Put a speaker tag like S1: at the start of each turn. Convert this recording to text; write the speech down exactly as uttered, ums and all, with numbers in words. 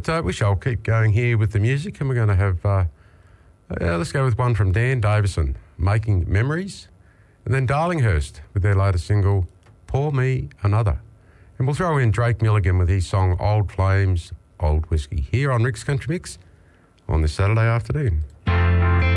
S1: But uh, we shall keep going here with the music, and we're going to have, uh, uh, let's go with one from Dan Davison, Making Memories, and then Darlinghurst with their latest single, Pour Me Another. And we'll throw in Drake Milligan with his song Old Flames, Old Whiskey, here on Rick's Country Mix on this Saturday afternoon.